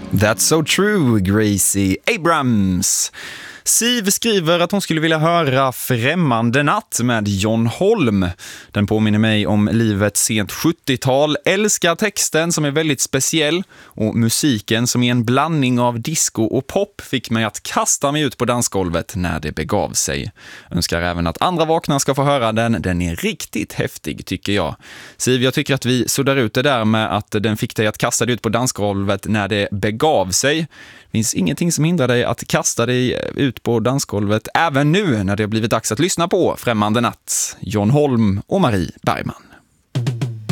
That's so true, Gracie Abrams. Siv skriver att hon skulle vilja höra Främmande natt med John Holm. Den påminner mig om livet sent 70-tal. Älskar texten som är väldigt speciell och musiken som är en blandning av disco och pop fick mig att kasta mig ut på dansgolvet när det begav sig. Önskar även att andra vakna ska få höra den. Den är riktigt häftig tycker jag. Siv, jag tycker att vi suddar ut det där med att den fick dig att kasta dig ut på dansgolvet när det begav sig. Det finns ingenting som hindrar dig att kasta dig ut på dansgolvet även nu när det har blivit dags att lyssna på Främmande natt, John Holm och Marie Bergman.